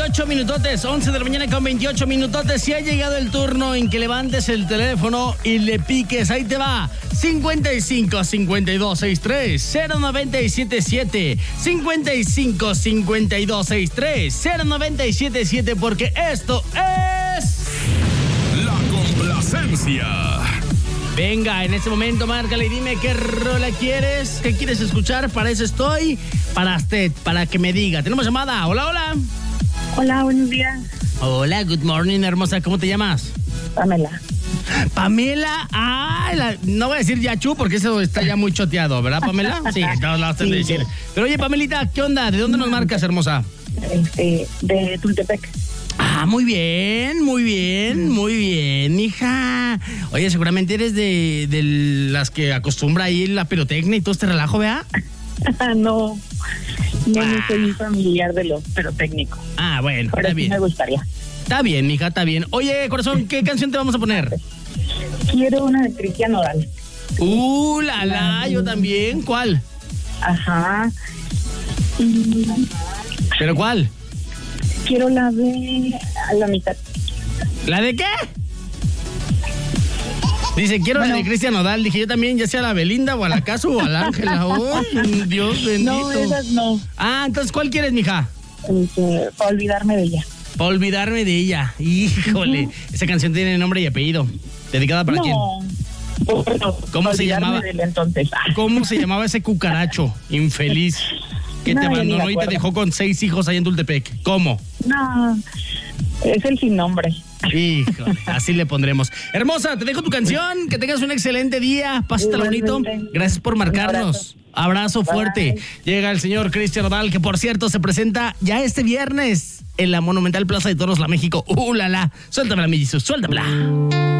28 minutotes, 11 de la mañana con 28 minutotes. Si ha llegado el turno en que levantes el teléfono y le piques, ahí te va. 55 52 63 0977 55 52 63 0977, porque esto es La Complacencia. Venga, en este momento márcale y dime qué rola quieres, qué quieres escuchar. Para eso estoy, para usted, para que me diga. Tenemos llamada. Hola, hola. Hola, buenos días. Hola, good morning, hermosa. ¿Cómo te llamas? Pamela. Pamela. No voy a decir Yachu porque eso está ya muy choteado, ¿verdad, Pamela? Sí, todos lados te de decir. Pero oye, Pamelita, ¿qué onda? ¿De dónde nos marcas, hermosa? De Tultepec. Muy bien, muy bien, muy bien, hija. Oye, seguramente eres de las que acostumbra ahí la pirotecnia y todo este relajo, ¿vea? No soy familiar de lo pirotécnico. Bueno, pero está sí bien. me gustaría. Está bien, hija, está bien. Oye, corazón, ¿qué canción te vamos a poner? Quiero una de Cristian Nodal. Yo también. ¿Cuál? Ajá. ¿Pero cuál? Quiero la de A la mitad. ¿La de qué? Dice, quiero la de Cristian Nodal. Dije, yo también, ya sea la Belinda o a la Casu o a la Ángela. ¡Oh, Dios bendito! No, esas no. Entonces, ¿cuál quieres, mija? Para olvidarme de ella. Para olvidarme de ella. Híjole, esa canción tiene nombre y apellido. ¿Dedicada para quién? Bueno, ¿Cómo se llamaba? Entonces. ¿Cómo se llamaba ese cucaracho infeliz que te abandonó y te dejó con 6 hijos ahí en Tultepec? ¿Cómo? No, es el sin nombre. Híjole, así le pondremos. Hermosa, te dejo tu canción. Que tengas un excelente día. Pásatela bonito. Gracias por marcarnos. Abrazo fuerte. Llega el señor Cristian Nodal, que por cierto se presenta ya este viernes en la Monumental Plaza de Toros, La México. ¡La! Suéltamela, mi Jesus, suéltamela.